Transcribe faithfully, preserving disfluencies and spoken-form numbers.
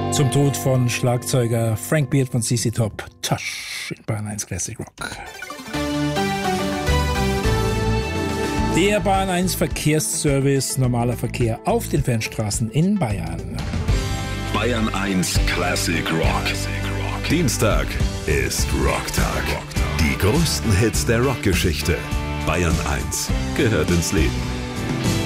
Zum Tod von Schlagzeuger Frank Beard von C C Top. Tush in Bayern eins Classic Rock. Der Bayern eins Verkehrsservice, normaler Verkehr auf den Fernstraßen in Bayern. Bayern eins Classic Rock. Dienstag ist Rocktag. Die größten Hits der Rockgeschichte. Bayern eins gehört ins Leben.